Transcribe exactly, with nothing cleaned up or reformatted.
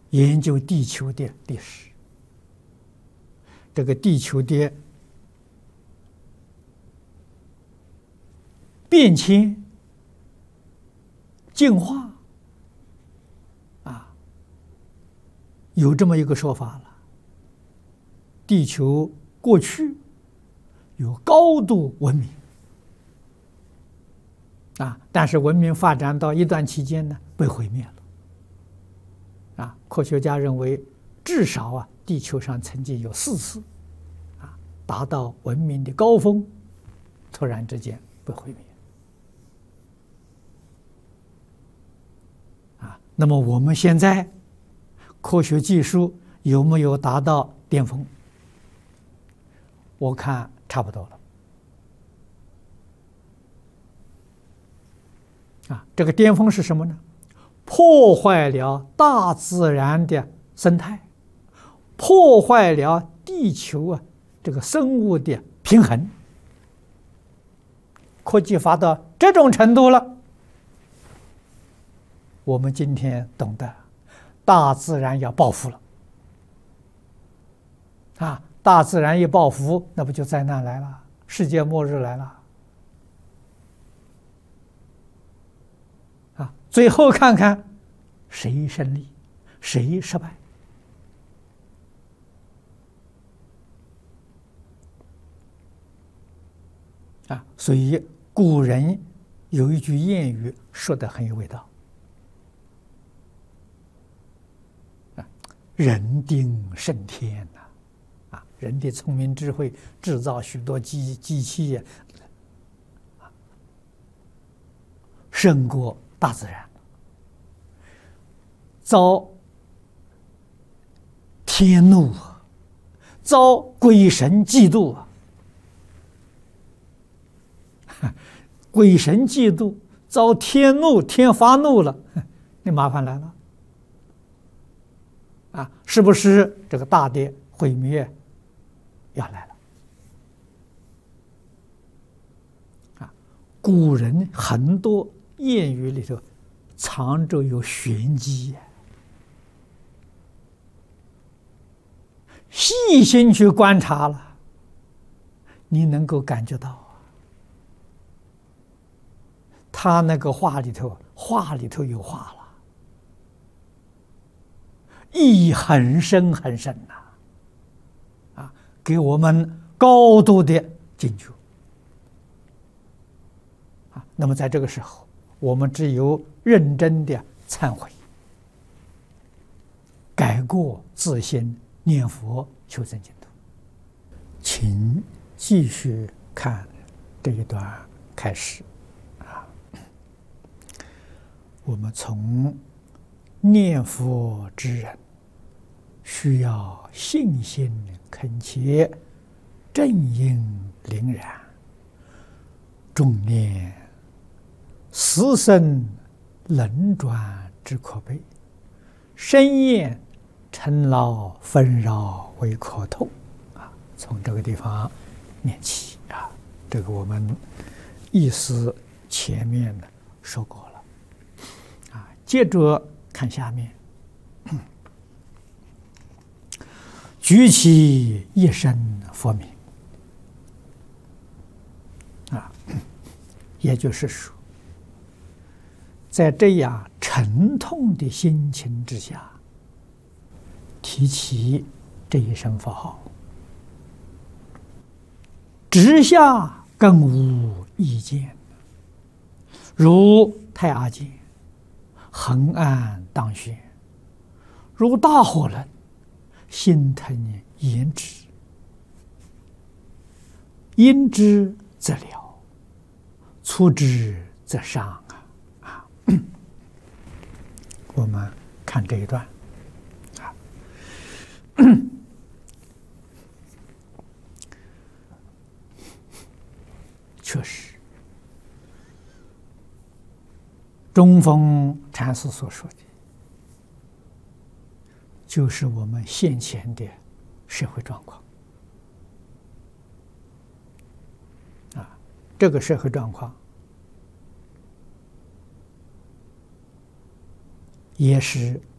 研究地球的历史。这个地球的变迁、进化啊，有这么一个说法了：地球过去有高度文明啊，但是文明发展到一段期间呢，被毁灭了。啊，科学家认为，至少啊，地球上曾经有四次啊，达到文明的高峰，突然之间被毁灭。啊，那么我们现在科学技术有没有达到巅峰？我看差不多了。啊，这个巅峰是什么呢？破坏了大自然的生态，破坏了地球啊这个生物的平衡。科技发到这种程度了，我们今天懂得，大自然要报复了。啊，大自然一报复，那不就灾难来了，世界末日来了。啊，最后看看谁胜利，谁失败。啊，所以古人有一句谚语说得很有味道。啊，人定胜天呐！啊，人的聪明智慧制造许多机机器，胜过大自然。遭天怒啊，遭鬼神嫉妒啊！鬼神嫉妒，遭天怒，天发怒了，那麻烦来了啊！是不是这个大的毁灭要来了？啊，古人很多谚语里头藏着有玄机呀。细心去观察了，你能够感觉到，他那个话里头，话里头有话了，意义很深很深呐，啊，给我们高度的警觉。啊，那么在这个时候，我们只有认真的忏悔、改过自新。念佛求生净土，请继续看这一段开始啊。我们从念佛之人需要信心恳切、正因凛然，重念死生轮转之可悲，深厌尘劳纷扰为可痛啊！从这个地方念起啊，这个我们意思前面呢说过了啊。接着看下面，举起一身佛名啊，也就是说，在这样沉痛的心情之下，提起这一声佛号，直下更无意见。如太阿经，横按当宣，如大火轮，心腾言之，因之则了，触之则伤啊！啊，我们看这一段。确实，中峰禅师所说的，就是我们现前的社会状况啊。这个社会状况也是